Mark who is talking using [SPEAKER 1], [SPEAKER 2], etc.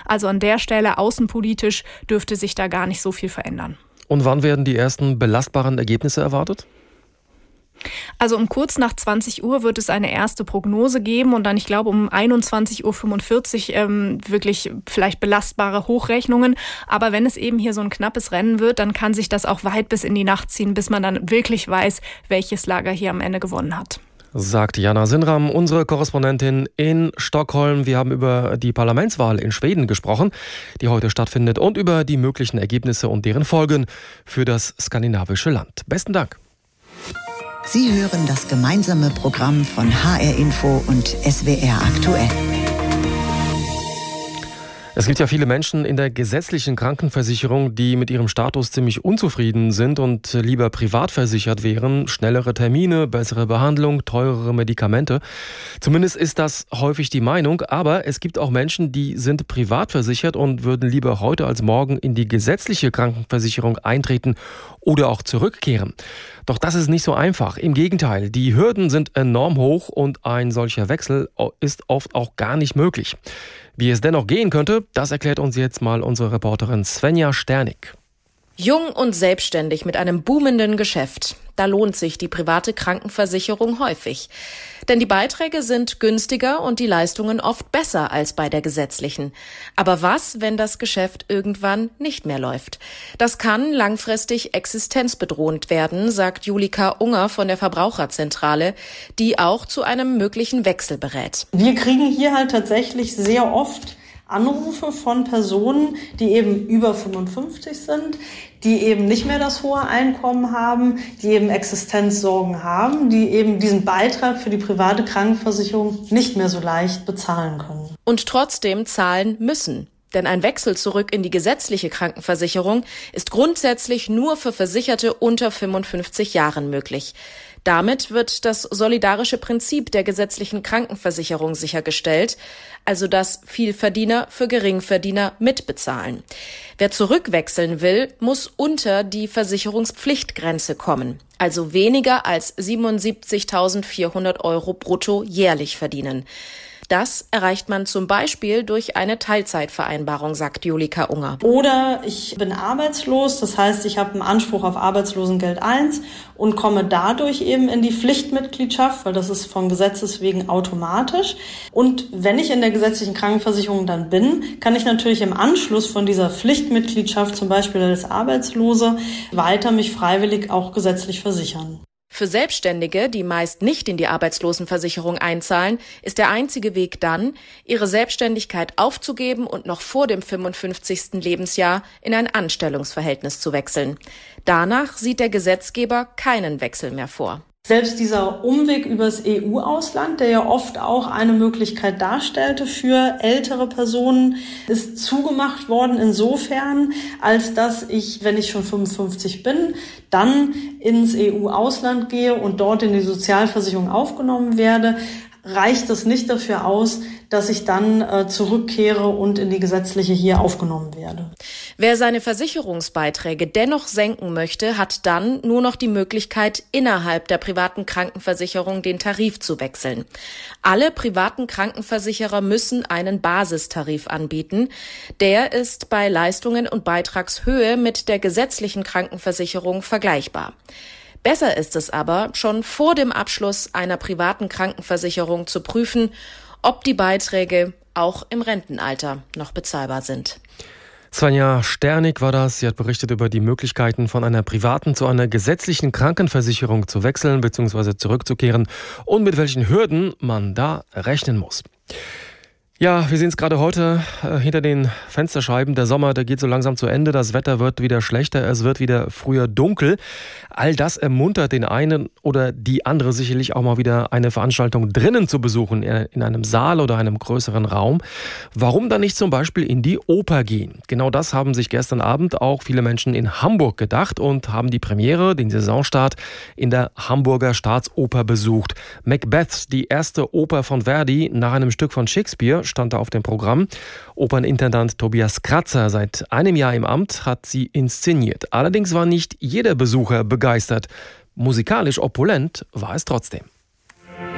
[SPEAKER 1] Also an der Stelle außenpolitisch dürfte sich da gar nicht so viel verändern.
[SPEAKER 2] Und wann werden die ersten belastbaren Ergebnisse erwartet?
[SPEAKER 1] Also um kurz nach 20 Uhr wird es eine erste Prognose geben und dann, ich glaube, um 21.45 Uhr wirklich vielleicht belastbare Hochrechnungen. Aber wenn es eben hier so ein knappes Rennen wird, dann kann sich das auch weit bis in die Nacht ziehen, bis man dann wirklich weiß, welches Lager hier am Ende gewonnen hat.
[SPEAKER 2] Sagt Jana Sinnram, unsere Korrespondentin in Stockholm. Wir haben über die Parlamentswahl in Schweden gesprochen, die heute stattfindet, und über die möglichen Ergebnisse und deren Folgen für das skandinavische Land. Besten Dank.
[SPEAKER 3] Sie hören das gemeinsame Programm von HR Info und SWR aktuell.
[SPEAKER 2] Es gibt ja viele Menschen in der gesetzlichen Krankenversicherung, die mit ihrem Status ziemlich unzufrieden sind und lieber privat versichert wären. Schnellere Termine, bessere Behandlung, teurere Medikamente. Zumindest ist das häufig die Meinung. Aber es gibt auch Menschen, die sind privat versichert und würden lieber heute als morgen in die gesetzliche Krankenversicherung eintreten oder auch zurückkehren. Doch das ist nicht so einfach. Im Gegenteil, die Hürden sind enorm hoch und ein solcher Wechsel ist oft auch gar nicht möglich. Wie es dennoch gehen könnte, das erklärt uns jetzt mal unsere Reporterin Svenja Sternig.
[SPEAKER 4] Jung und selbstständig mit einem boomenden Geschäft. Da lohnt sich die private Krankenversicherung häufig. Denn die Beiträge sind günstiger und die Leistungen oft besser als bei der gesetzlichen. Aber was, wenn das Geschäft irgendwann nicht mehr läuft? Das kann langfristig existenzbedrohend werden, sagt Julika Unger von der Verbraucherzentrale, die auch zu einem möglichen Wechsel berät.
[SPEAKER 5] Wir kriegen hier halt tatsächlich sehr oft Anrufe von Personen, die eben über 55 sind, die eben nicht mehr das hohe Einkommen haben, die eben Existenzsorgen haben, die eben diesen Beitrag für die private Krankenversicherung nicht mehr so leicht bezahlen können.
[SPEAKER 4] Und trotzdem zahlen müssen. Denn ein Wechsel zurück in die gesetzliche Krankenversicherung ist grundsätzlich nur für Versicherte unter 55 Jahren möglich. Damit wird das solidarische Prinzip der gesetzlichen Krankenversicherung sichergestellt, also dass Vielverdiener für Geringverdiener mitbezahlen. Wer zurückwechseln will, muss unter die Versicherungspflichtgrenze kommen, also weniger als 77.400 € brutto jährlich verdienen. Das erreicht man zum Beispiel durch eine Teilzeitvereinbarung, sagt Julika Unger.
[SPEAKER 5] Oder ich bin arbeitslos, das heißt, ich habe einen Anspruch auf Arbeitslosengeld 1 und komme dadurch eben in die Pflichtmitgliedschaft, weil das ist von Gesetzes wegen automatisch. Und wenn ich in der gesetzlichen Krankenversicherung dann bin, kann ich natürlich im Anschluss von dieser Pflichtmitgliedschaft, zum Beispiel als Arbeitslose, weiter mich freiwillig auch gesetzlich versichern.
[SPEAKER 4] Für Selbstständige, die meist nicht in die Arbeitslosenversicherung einzahlen, ist der einzige Weg dann, ihre Selbstständigkeit aufzugeben und noch vor dem 55. Lebensjahr in ein Anstellungsverhältnis zu wechseln. Danach sieht der Gesetzgeber keinen Wechsel mehr vor.
[SPEAKER 5] Selbst dieser Umweg übers EU-Ausland, der ja oft auch eine Möglichkeit darstellte für ältere Personen, ist zugemacht worden insofern, als dass ich, wenn ich schon 55 bin, dann ins EU-Ausland gehe und dort in die Sozialversicherung aufgenommen werde. Reicht das nicht dafür aus, dass ich dann zurückkehre und in die gesetzliche hier aufgenommen werde.
[SPEAKER 4] Wer seine Versicherungsbeiträge dennoch senken möchte, hat dann nur noch die Möglichkeit, innerhalb der privaten Krankenversicherung den Tarif zu wechseln. Alle privaten Krankenversicherer müssen einen Basistarif anbieten. Der ist bei Leistungen und Beitragshöhe mit der gesetzlichen Krankenversicherung vergleichbar. Besser ist es aber, schon vor dem Abschluss einer privaten Krankenversicherung zu prüfen, ob die Beiträge auch im Rentenalter noch bezahlbar sind.
[SPEAKER 2] Svenja Sternig war das. Sie hat berichtet über die Möglichkeiten, von einer privaten zu einer gesetzlichen Krankenversicherung zu wechseln bzw. zurückzukehren und mit welchen Hürden man da rechnen muss. Ja, wir sehen es gerade heute hinter den Fensterscheiben. Der Sommer, der geht so langsam zu Ende. Das Wetter wird wieder schlechter. Es wird wieder früher dunkel. All das ermuntert den einen oder die andere sicherlich auch mal wieder eine Veranstaltung drinnen zu besuchen, in einem Saal oder einem größeren Raum. Warum dann nicht zum Beispiel in die Oper gehen? Genau das haben sich gestern Abend auch viele Menschen in Hamburg gedacht und haben die Premiere, den Saisonstart, in der Hamburger Staatsoper besucht. Macbeth, die erste Oper von Verdi nach einem Stück von Shakespeare, stand da auf dem Programm. Opernintendant Tobias Kratzer, seit einem Jahr im Amt, hat sie inszeniert. Allerdings war nicht jeder Besucher begeistert. Musikalisch opulent war es trotzdem.